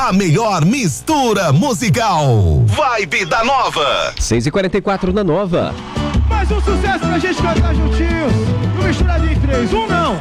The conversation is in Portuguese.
a melhor mistura musical. Vibe da Nova. 6h44 na Nova. Mais um sucesso pra gente cantar juntinhos. No Misturadinho em 3, 1 não.